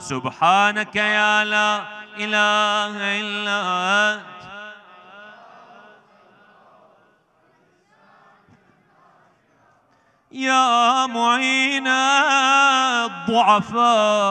سبحانك يا لا إله إلا أنت. يا معين الضعفاء